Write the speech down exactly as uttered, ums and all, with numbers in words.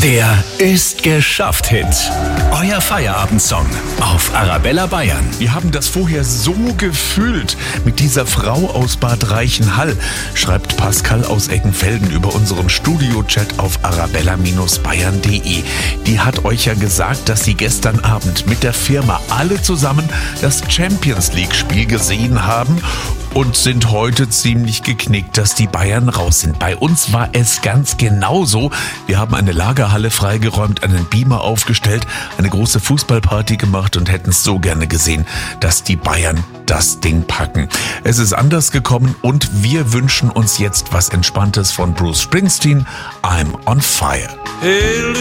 Der ist geschafft Hit. Euer Feierabendsong auf Arabella Bayern. Wir haben das vorher so gefühlt mit dieser Frau aus Bad Reichenhall, schreibt Pascal aus Eckenfelden über unseren Studio-Chat auf arabella Bindestrich bayern punkt de. Die hat euch ja gesagt, dass sie gestern Abend mit der Firma alle zusammen das Champions-League-Spiel gesehen haben und sind heute ziemlich geknickt, dass die Bayern raus sind. Bei uns war es ganz genauso. Wir haben eine Lagerhalle freigeräumt, einen Beamer aufgestellt, eine große Fußballparty gemacht und hätten es so gerne gesehen, dass die Bayern das Ding packen. Es ist anders gekommen und wir wünschen uns jetzt was Entspanntes von Bruce Springsteen. I'm on fire. Hey,